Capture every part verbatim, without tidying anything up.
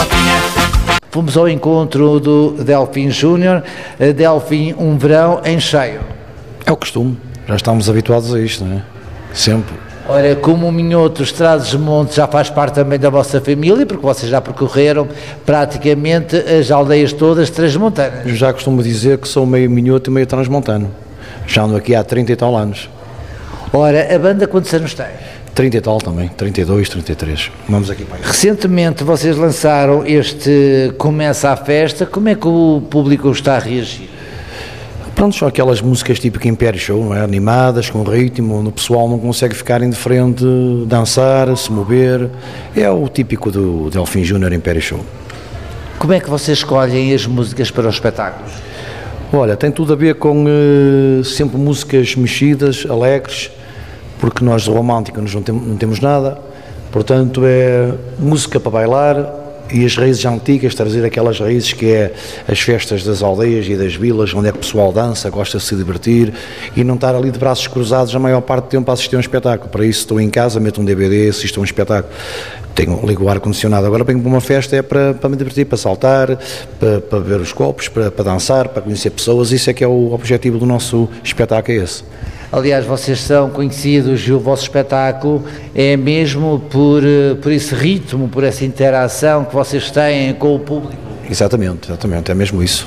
Fomos ao encontro do Delfim Júnior. Delfim, um verão em cheio. É o costume, já estamos habituados a isto, não é? Sempre. Ora, como o Minhoto, Trás-os-Montes já faz parte também da vossa família, porque vocês já percorreram praticamente as aldeias todas transmontanas. Eu já costumo dizer que sou meio minhoto e meio transmontano. Já ando aqui há trinta e tal anos. Ora, a banda quantos anos tem? trinta e tal também, trinta e dois, trinta e três. Vamos aqui para aí. Recentemente vocês lançaram este Começa a Festa. Como é que o público está a reagir? Pronto, são aquelas músicas tipo Império Show, não é? Animadas, com ritmo, onde o pessoal não consegue ficar indiferente, dançar, se mover. É o típico do Delfim Júnior Império Show. Como é que vocês escolhem as músicas para os espetáculos? Olha, tem tudo a ver com uh, sempre músicas mexidas, alegres, porque nós de romântica não temos, não temos nada, portanto é música para bailar e as raízes antigas, trazer aquelas raízes que é as festas das aldeias e das vilas, onde é que o pessoal dança, gosta de se divertir e não estar ali de braços cruzados a maior parte do tempo a assistir a um espetáculo. Para isso estou em casa, meto um D V D, assisto a um espetáculo. Tenho, ligo o ar-condicionado, agora venho para uma festa é para, para me divertir, para saltar, para, para ver os copos, para, para dançar, para conhecer pessoas, isso é que é o objetivo do nosso espetáculo, é esse. Aliás, vocês são conhecidos e o vosso espetáculo é mesmo por, por esse ritmo, por essa interação que vocês têm com o público. Exatamente, exatamente, é mesmo isso.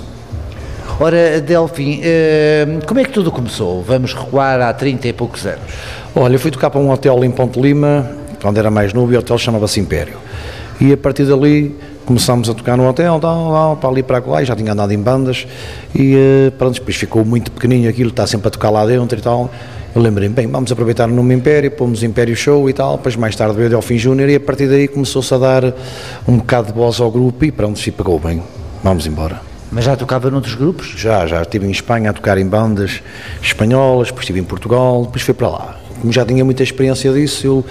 Ora, Delfim, como é que tudo começou? Vamos recuar há trinta e poucos anos. Olha, eu fui tocar para um hotel em Ponte Lima, quando era mais novo, e o hotel chamava-se Império. E a partir dali começámos a tocar no hotel, tal, tal, para ali para lá, e já tinha andado em bandas, e pronto, depois ficou muito pequenininho aquilo, está sempre a tocar lá dentro e tal. Eu lembrei-me, bem, vamos aproveitar o nome Império, pomos Império Show e tal, depois mais tarde veio o Delfim Júnior, e a partir daí começou-se a dar um bocado de voz ao grupo, e pronto, se pegou bem, vamos embora. Mas já tocava noutros grupos? Já, já estive em Espanha a tocar em bandas espanholas, depois estive em Portugal, depois fui para lá. Como já tinha muita experiência disso, eu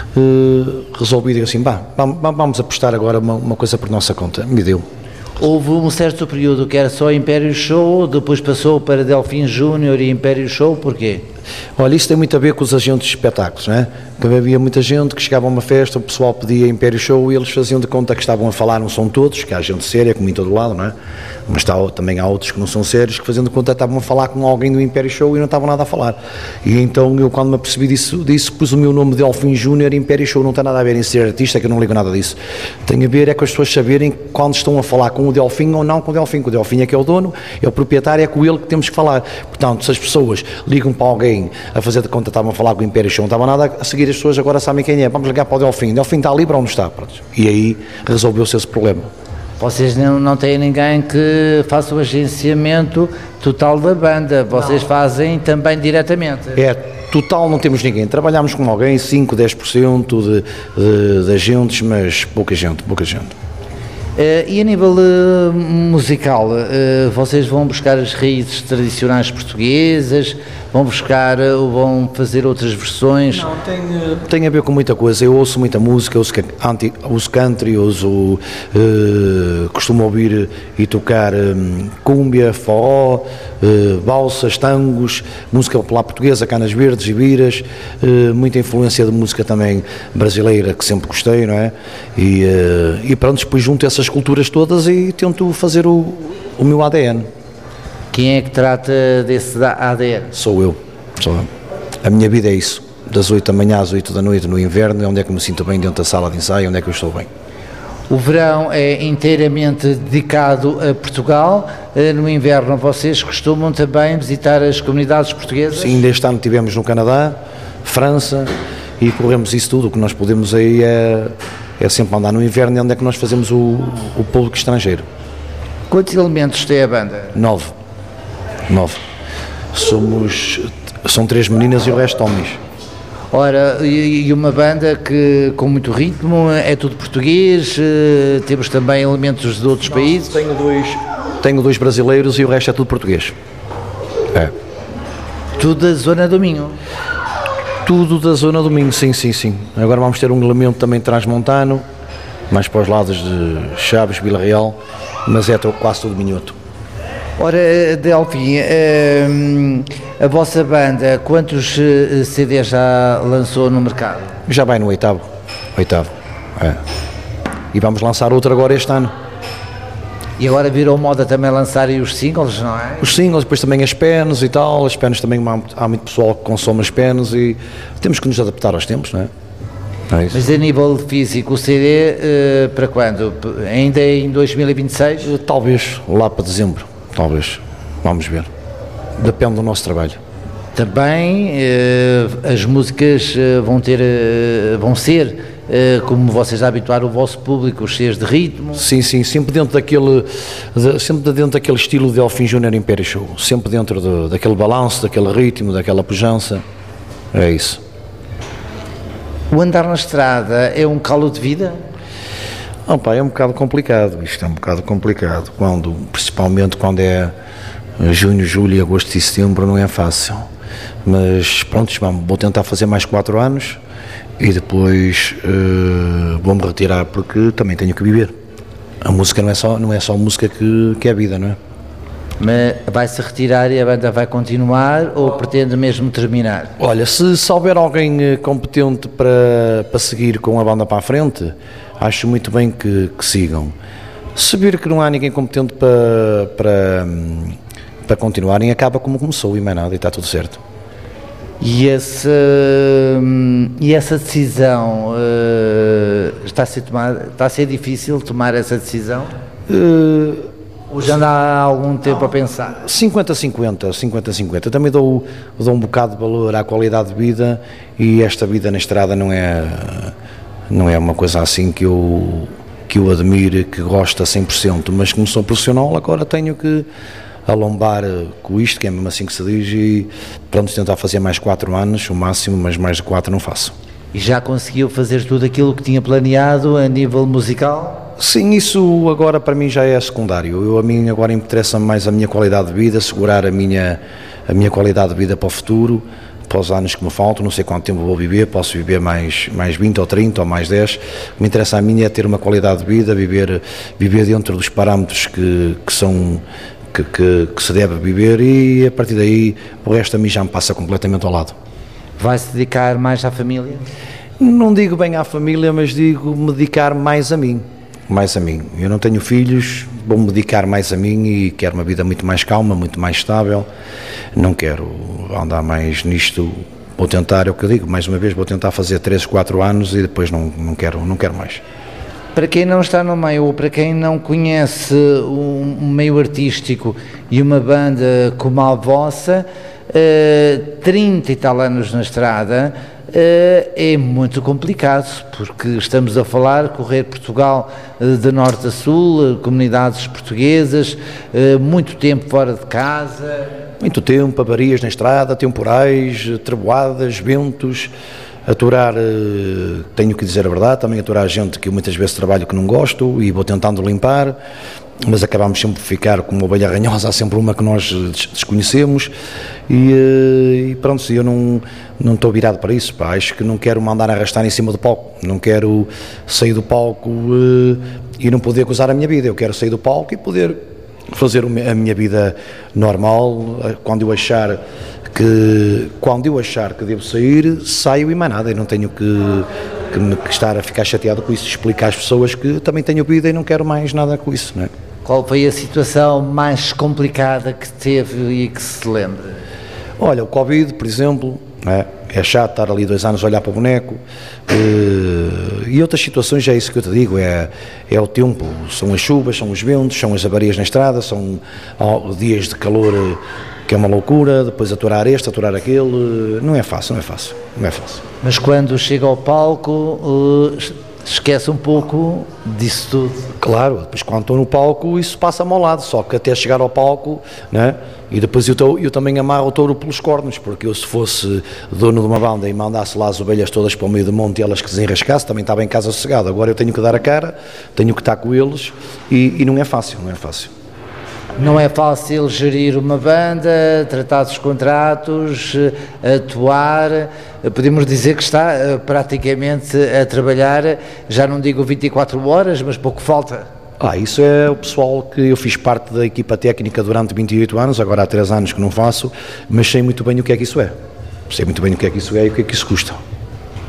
uh, resolvi dizer assim, bah, vamos, vamos apostar agora uma, uma coisa por nossa conta. Me deu. Houve um certo período que era só Império Show, depois passou para Delfim Júnior e Império Show, porquê? Olha, isso tem muito a ver com os agentes de espetáculos, não é? Que havia muita gente que chegava a uma festa, o pessoal pedia Império Show e eles faziam de conta que estavam a falar, não são todos, que há gente séria, como em todo lado, não é? Mas está, também há outros que não são sérios, que faziam de conta que estavam a falar com alguém do Império Show e não estavam nada a falar. E então eu, quando me apercebi disso, disso pus o meu nome de Delfim Júnior. Império Show não tem nada a ver em ser artista, que eu não ligo nada disso. Tem a ver é com as pessoas saberem quando estão a falar com o Delfim ou não com o Delfim, que o Delfim é que é o dono, é o proprietário, é com ele que temos que falar. Portanto, se as pessoas ligam para alguém a fazer de conta que estavam a falar com o Império Show, não estava nada a seguir, as pessoas agora sabem quem é, vamos ligar para o Delfim, o Delfim está ali para onde está, pronto. E aí resolveu-se esse problema. Vocês não, não têm ninguém que faça o agenciamento total da banda, vocês não. Fazem também diretamente? É, total não temos ninguém, trabalhamos com alguém, cinco, dez por cento de, de, de agentes, mas pouca gente, pouca gente. Uh, e a nível uh, musical, uh, vocês vão buscar as raízes tradicionais portuguesas, vão buscar, uh, vão fazer outras versões? Não, tem, uh, tem a ver com muita coisa. Eu ouço muita música, ouço, anti, ouço country, ouço, uh, costumo ouvir e tocar um, cúmbia, forró, uh, balsas, tangos, música popular portuguesa, canas verdes e viras, uh, muita influência de música também brasileira, que sempre gostei, não é? E, uh, e pronto, depois junto essas culturas todas e tento fazer o, o meu A D N. Quem é que trata desse A D N? Sou eu, sou eu. A minha vida é isso, das oito da manhã às oito da noite no inverno, onde é que me sinto bem dentro da sala de ensaio, onde é que eu estou bem. O verão é inteiramente dedicado a Portugal, no inverno vocês costumam também visitar as comunidades portuguesas? Sim, deste ano estivemos no Canadá, França, e corremos isso tudo, o que nós podemos aí é... é sempre andar no inverno, onde é que nós fazemos o, o público estrangeiro. Quantos elementos tem a banda? Nove. Nove. Somos, são três meninas e o resto homens. Ora, e uma banda que com muito ritmo, é tudo português, temos também elementos de outros Não, países? Tenho dois, tenho dois brasileiros e o resto é tudo português. É. Tudo da zona do Minho? Tudo da zona do Minho, sim, sim, sim. Agora vamos ter um elemento também transmontano, mais para os lados de Chaves, Vila Real, mas é quase tudo minhoto. Ora, Delfim, a, a vossa banda, quantos C Ds já lançou no mercado? Já vai no oitavo, oitavo, é. e vamos lançar outra agora este ano. E agora virou moda também lançarem os singles, não é? Os singles, depois também as penas e tal, as penas também há, há muito pessoal que consome as penas e temos que nos adaptar aos tempos, não é? É isso. Mas a nível físico, o C D uh, para quando? Ainda em dois mil e vinte e seis? Talvez, lá para dezembro, talvez, vamos ver, depende do nosso trabalho. Também uh, as músicas uh, vão ter, uh, vão ser, uh, como vocês habituaram o vosso público, cheias de ritmo? Sim, sim, sempre dentro daquele, de, sempre dentro daquele estilo de Delfim Júnior Império Show, sempre dentro de, daquele balanço, daquele ritmo, daquela pujança, é isso. O andar na estrada é um calo de vida? Não, pá, é um bocado complicado, isto é um bocado complicado, quando, principalmente quando é junho, julho, agosto e setembro, não é fácil, mas pronto, vamos, vou tentar fazer mais quatro anos e depois uh, vou-me retirar porque também tenho que viver. A música não é só, não é só música que, que é vida, não é? Mas vai-se retirar e a banda vai continuar ou pretende mesmo terminar? Olha, se, se houver alguém competente para, para seguir com a banda para a frente, acho muito bem que, que sigam. Se vir que não há ninguém competente para, para, para continuarem, acaba como começou e mais nada, e está tudo certo. E, esse, e essa decisão uh, está a ser tomada, está a ser difícil tomar essa decisão? Uh, Ou já anda há algum tempo a pensar? cinquenta a cinquenta, cinquenta a cinquenta. Também dou, dou um bocado de valor à qualidade de vida e esta vida na estrada não é, não é uma coisa assim que eu, que eu admire, que gosto a cem por cento, mas como sou profissional agora tenho que alombar com isto, que é mesmo assim que se diz, e pronto, tentar fazer mais quatro anos, o máximo, mas mais de quatro não faço. E já conseguiu fazer tudo aquilo que tinha planeado a nível musical? Sim, isso agora para mim já é secundário. Eu, a mim agora interessa mais a minha qualidade de vida, segurar a minha, a minha qualidade de vida para o futuro, para os anos que me faltam, não sei quanto tempo vou viver, posso viver mais, mais vinte ou trinta ou mais dez. O que me interessa a mim é ter uma qualidade de vida, viver, viver dentro dos parâmetros que, que são... Que, que, que se deve viver e a partir daí o resto a mim já me passa completamente ao lado. Vai-se dedicar mais à família? Não digo bem à família, mas digo me dedicar mais a mim, mais a mim. Eu não tenho filhos, vou-me dedicar mais a mim e quero uma vida muito mais calma, muito mais estável. Não quero andar mais nisto, vou tentar, é o que eu digo, mais uma vez vou tentar fazer três, quatro anos e depois não, não, quero, não quero mais. Para quem não está no meio, ou para quem não conhece um, um meio artístico e uma banda como a vossa, uh, trinta e tal anos na estrada, uh, é muito complicado, porque estamos a falar, correr Portugal uh, de norte a sul, uh, comunidades portuguesas, uh, muito tempo fora de casa. Muito tempo, avarias na estrada, temporais, treboadas, ventos... Aturar, tenho que dizer a verdade, também aturar gente que eu muitas vezes trabalho que não gosto e vou tentando limpar, mas acabamos sempre por ficar como uma ovelha ranhosa, há sempre uma que nós desconhecemos e, e pronto, eu não, não estou virado para isso, pá, acho que não quero mandar arrastar em cima do palco, não quero sair do palco uh, e não poder gozar a minha vida, eu quero sair do palco e poder fazer a minha vida normal, quando eu achar que quando eu achar que devo sair, saio e mais nada, eu não tenho que, que, me, que estar a ficar chateado com isso, explicar às pessoas que também tenho vida e não quero mais nada com isso, não é? Qual foi a situação mais complicada que teve e que se lembra? Olha, o Covid, por exemplo, não é? É chato estar ali dois anos a olhar para o boneco e, e outras situações, é isso que eu te digo, é, é o tempo, são as chuvas, são os ventos, são as avarias na estrada, são dias de calor que é uma loucura, depois aturar este, aturar aquele, não é fácil, não é fácil, não é fácil. Mas quando chega ao palco, uh, esquece um pouco disso tudo. Claro, depois quando estou no palco isso passa-me ao lado, só que até chegar ao palco, né, e depois eu, tô, eu também amarro o touro pelos cornos, porque eu se fosse dono de uma banda e mandasse lá as ovelhas todas para o meio do monte e elas que desenrascassem, também estava em casa sossegado. Agora eu tenho que dar a cara, tenho que estar com eles e, e não é fácil, não é fácil. Não é fácil gerir uma banda, tratar dos contratos, atuar, podemos dizer que está praticamente a trabalhar, já não digo vinte e quatro horas, mas pouco falta. Ah, isso é o pessoal que eu fiz parte da equipa técnica durante vinte e oito anos, agora há três anos que não faço, mas sei muito bem o que é que isso é. Sei muito bem o que é que isso é e o que é que isso custa.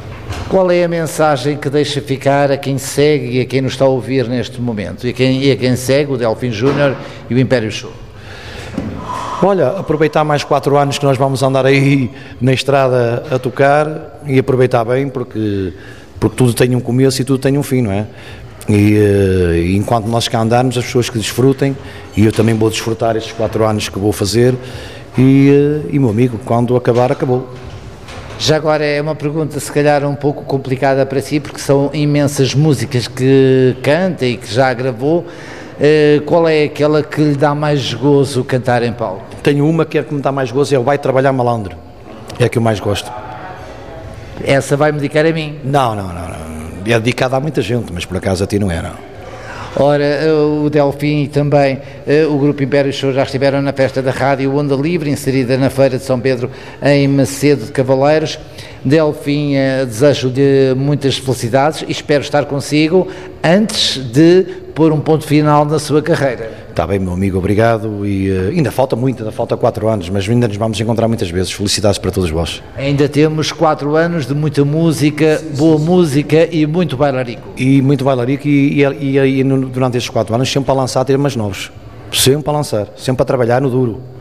Qual é a mensagem que deixa ficar a quem segue e a quem nos está a ouvir neste momento? E a quem, e a quem segue o Delfim Júnior e o Império Show? Olha, aproveitar mais quatro anos que nós vamos andar aí na estrada a tocar e aproveitar bem, porque, porque tudo tem um começo e tudo tem um fim, não é? E, e enquanto nós cá andarmos, as pessoas que desfrutem, e eu também vou desfrutar estes quatro anos que vou fazer, e, e meu amigo, quando acabar, acabou. Já agora é uma pergunta se calhar um pouco complicada para si, porque são imensas músicas que canta e que já gravou. Uh, qual é aquela que lhe dá mais gozo cantar em palco? Tenho uma que é que me dá mais gozo, é o Vai Trabalhar Malandro. É a que eu mais gosto. Essa vai-me dedicar a mim? Não, não, não, não. É dedicada a muita gente, mas por acaso a ti não é, não. Ora, o Delfim e também o Grupo Império Show já estiveram na festa da rádio Onda Livre, inserida na Feira de São Pedro, em Macedo de Cavaleiros. Delfim, desejo-lhe muitas felicidades e espero estar consigo antes de pôr um ponto final na sua carreira. Está bem, meu amigo, obrigado. E uh, ainda falta muito, ainda falta quatro anos, mas ainda nos vamos encontrar muitas vezes. Felicidades para todos vós. Ainda temos quatro anos de muita música, boa música e muito bailarico. E muito bailarico e, e, e, e durante estes quatro anos sempre a lançar temas novos. Sempre a lançar, sempre a trabalhar no duro.